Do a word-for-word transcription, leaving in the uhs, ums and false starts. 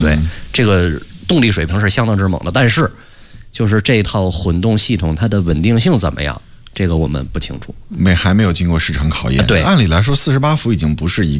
对，这个动力水平是相当之猛的，但是就是这套混动系统它的稳定性怎么样，这个我们不清楚， 没还没有经过市场考验。 对， 按理来说，四十八伏已经不是一